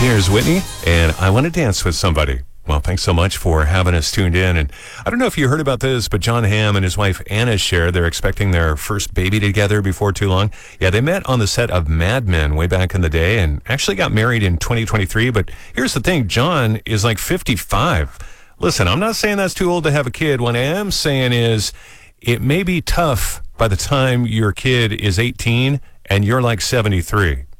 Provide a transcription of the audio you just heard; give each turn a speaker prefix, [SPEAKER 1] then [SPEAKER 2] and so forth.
[SPEAKER 1] Here's Whitney, and I Want to Dance with Somebody. Well, thanks so much for having us tuned in. And I don't know if you heard about this, but John Hamm and his wife Anna shared they're expecting their first baby together before too long. Yeah, they met on the set of Mad Men way back in the day and actually got married in 2023. But here's the thing, John is like 55. Listen, I'm not saying that's too old to have a kid. What I am saying is it may be tough by the time your kid is 18 and you're like 73.